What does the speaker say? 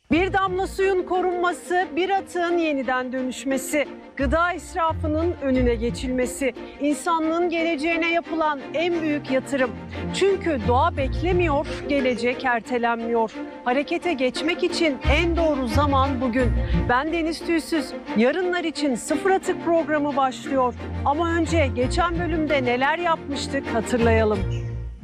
Bir damla suyun korunması, bir atığın yeniden dönüşmesi, gıda israfının önüne geçilmesi, insanlığın geleceğine yapılan en büyük yatırım. Çünkü doğa beklemiyor, gelecek ertelenmiyor. Harekete geçmek için en doğru zaman bugün. Ben Deniz Tüysüz. Yarınlar için Sıfır Atık programı başlıyor. Ama önce geçen bölümde neler yapmıştık hatırlayalım.